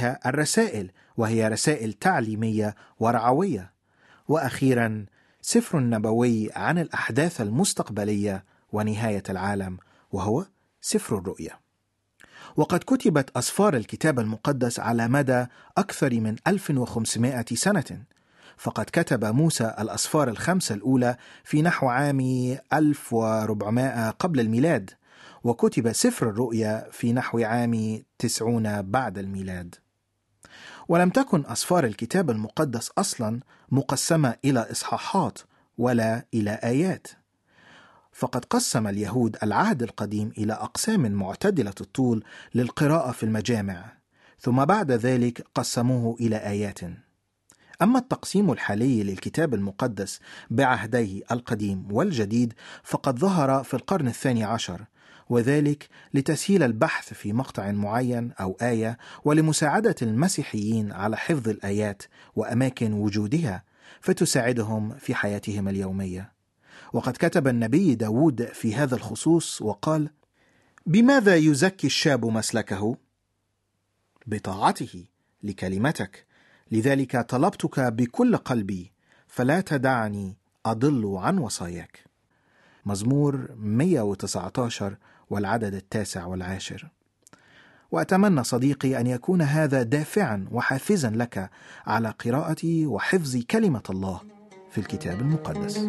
بعدها الرسائل، وهي رسائل تعليمية ورعوية. وأخيرا سفر نبوي عن الأحداث المستقبلية ونهاية العالم، وهو سفر الرؤيا. وقد كتبت أسفار الكتاب المقدس على مدى أكثر من 1500 سنة، فقد كتب موسى الأسفار الخمسة الأولى في نحو عام 1400 قبل الميلاد، وكتب سفر الرؤيا في نحو عام 90 بعد الميلاد. ولم تكن أسفار الكتاب المقدس أصلا مقسمة إلى إصحاحات ولا إلى آيات، فقد قسم اليهود العهد القديم إلى أقسام معتدلة الطول للقراءة في المجامع، ثم بعد ذلك قسموه إلى آيات. أما التقسيم الحالي للكتاب المقدس بعهديه القديم والجديد فقد ظهر في القرن 12، وذلك لتسهيل البحث في مقطع معين أو آية، ولمساعدة المسيحيين على حفظ الآيات وأماكن وجودها فتساعدهم في حياتهم اليومية. وقد كتب النبي داود في هذا الخصوص وقال: بماذا يزكي الشاب مسلكه؟ بطاعته لكلمتك، لذلك طلبتك بكل قلبي، فلا تدعني أضل عن وصاياك. مزمور 119 والعدد 9 و10. وأتمنى صديقي أن يكون هذا دافعا وحافزا لك على قراءة وحفظ كلمة الله في الكتاب المقدس.